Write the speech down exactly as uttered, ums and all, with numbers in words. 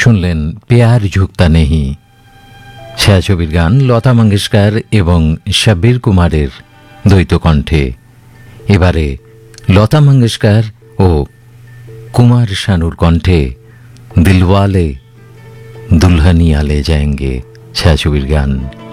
শুনলেন প্যার ঝুঁকতা নেহি, ছায়াছবির গান লতা মঙ্গেশকর এবং শব্বীর কুমারের দ্বৈত কণ্ঠে। এবারে লতা মঙ্গেশকর ও কুমার শানুর কণ্ঠে দিলওয়ালে দুলহনিয়া লে যায়েঙ্গে ছায়াছবির গান।